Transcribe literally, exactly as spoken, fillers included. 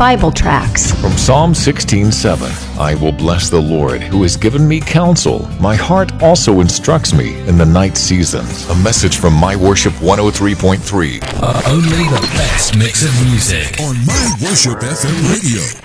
Bible tracts. From Psalm sixteen seven, I will bless the Lord who has given me counsel. My heart also instructs me in the night season. A message from My Worship one oh three point three. Uh, only the best mix of music on My Worship F M Radio.